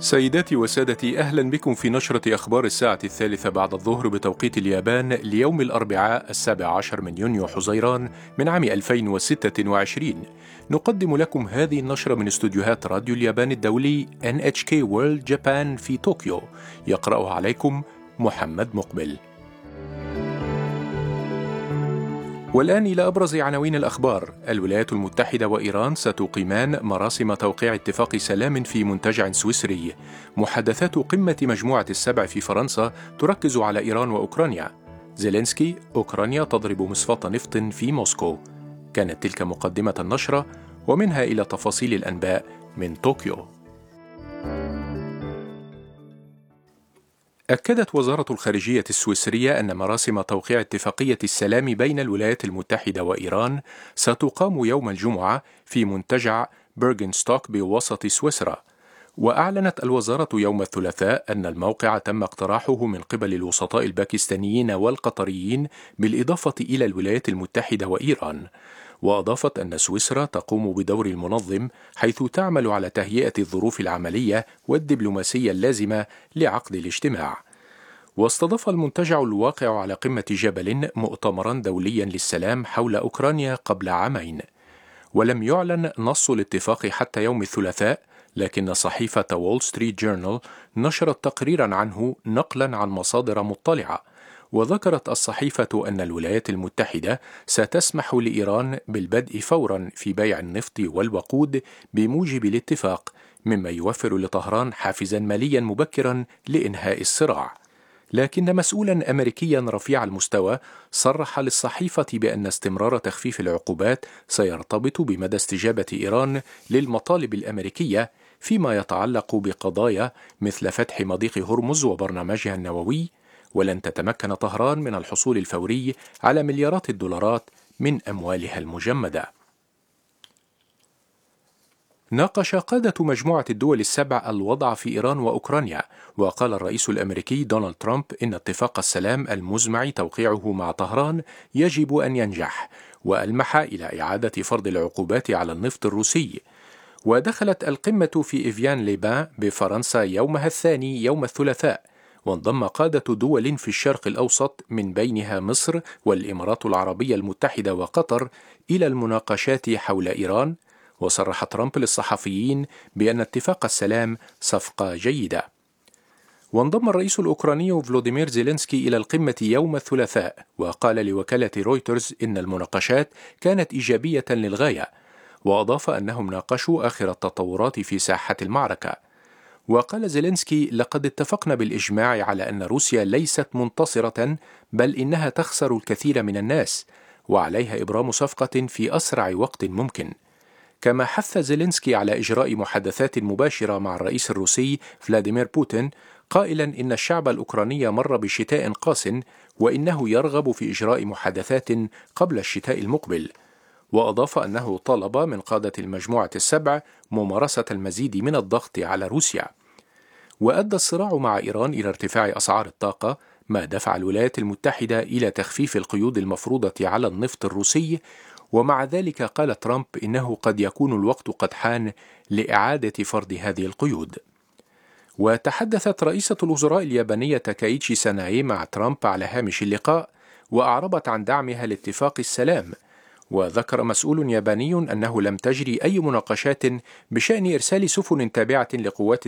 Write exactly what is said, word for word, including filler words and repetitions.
سيداتي وسادتي، أهلا بكم في نشرة أخبار الساعة الثالثة بعد الظهر بتوقيت اليابان ليوم الأربعاء السابع عشر من يونيو حزيران من عام ألفين وستة وعشرين. نقدم لكم هذه النشرة من استوديوهات راديو اليابان الدولي إن إتش كي World Japan في طوكيو. يقرأها عليكم محمد مقبل. والآن إلى أبرز عناوين الأخبار. الولايات المتحدة وإيران ستقيمان مراسم توقيع اتفاق سلام في منتجع سويسري. محادثات قمة مجموعة السبع في فرنسا تركز على إيران وأوكرانيا. زيلينسكي: أوكرانيا تضرب مصفاة نفط في موسكو. كانت تلك مقدمة النشرة، ومنها إلى تفاصيل الأنباء من طوكيو. أكدت وزارة الخارجية السويسرية أن مراسم توقيع اتفاقية السلام بين الولايات المتحدة وإيران ستقام يوم الجمعة في منتجع بيرغنستوك بوسط سويسرا. وأعلنت الوزارة يوم الثلاثاء أن الموقع تم اقتراحه من قبل الوسطاء الباكستانيين والقطريين بالإضافة إلى الولايات المتحدة وإيران. وأضافت أن سويسرا تقوم بدور المنظم، حيث تعمل على تهيئة الظروف العملية والدبلوماسية اللازمة لعقد الاجتماع. واستضاف المنتجع الواقع على قمة جبل مؤتمرا دوليا للسلام حول أوكرانيا قبل عامين. ولم يعلن نص الاتفاق حتى يوم الثلاثاء، لكن صحيفة وول ستريت جورنال نشرت تقريرا عنه نقلا عن مصادر مطلعة. وذكرت الصحيفة أن الولايات المتحدة ستسمح لإيران بالبدء فورا في بيع النفط والوقود بموجب الاتفاق، مما يوفر لطهران حافزا ماليا مبكرا لإنهاء الصراع. لكن مسؤولا أمريكيا رفيع المستوى صرح للصحيفة بأن استمرار تخفيف العقوبات سيرتبط بمدى استجابة إيران للمطالب الأمريكية فيما يتعلق بقضايا مثل فتح مضيق هرمز وبرنامجها النووي. ولن تتمكن طهران من الحصول الفوري على مليارات الدولارات من أموالها المجمدة. ناقش قادة مجموعة الدول السبع الوضع في إيران وأوكرانيا. وقال الرئيس الأمريكي دونالد ترامب إن اتفاق السلام المزمع توقيعه مع طهران يجب أن ينجح، وألمح إلى إعادة فرض العقوبات على النفط الروسي. ودخلت القمة في إيفيان ليبان بفرنسا يومها الثاني يوم الثلاثاء، وانضم قادة دول في الشرق الأوسط من بينها مصر والإمارات العربية المتحدة وقطر إلى المناقشات حول إيران. وصرح ترامب للصحفيين بأن اتفاق السلام صفقة جيدة. وانضم الرئيس الأوكراني فلوديمير زيلينسكي إلى القمة يوم الثلاثاء، وقال لوكالة رويترز إن المناقشات كانت إيجابية للغاية. وأضاف أنهم ناقشوا آخر التطورات في ساحة المعركة. وقال زيلينسكي: لقد اتفقنا بالإجماع على أن روسيا ليست منتصرة، بل إنها تخسر الكثير من الناس، وعليها إبرام صفقة في أسرع وقت ممكن. كما حث زيلينسكي على إجراء محادثات مباشرة مع الرئيس الروسي فلاديمير بوتين، قائلا إن الشعب الأوكراني مر بشتاء قاس، وإنه يرغب في إجراء محادثات قبل الشتاء المقبل. وأضاف أنه طلب من قادة المجموعة السبع ممارسة المزيد من الضغط على روسيا. وأدى الصراع مع إيران إلى ارتفاع أسعار الطاقة، ما دفع الولايات المتحدة إلى تخفيف القيود المفروضة على النفط الروسي. ومع ذلك قال ترامب إنه قد يكون الوقت قد حان لإعادة فرض هذه القيود. وتحدثت رئيسة الوزراء اليابانية تاكايتشي ساناي مع ترامب على هامش اللقاء، وأعربت عن دعمها لاتفاق السلام. وذكر مسؤول ياباني أنه لم تجري أي مناقشات بشأن إرسال سفن تابعة لقوات